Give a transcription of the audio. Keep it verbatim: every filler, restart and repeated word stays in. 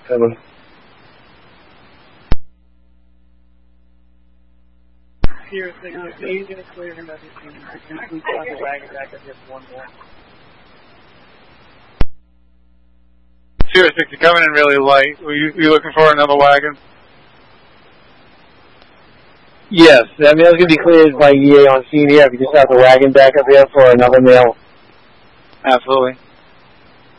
coming. Here, the A's going to clear him as he's on the wagon back up just one more. Sierra six, you're coming in really light. Were you, were you looking for another wagon? Yes, that mail's going to be cleared by E A on scene here. If you just have the wagon back up here for another mail. Absolutely.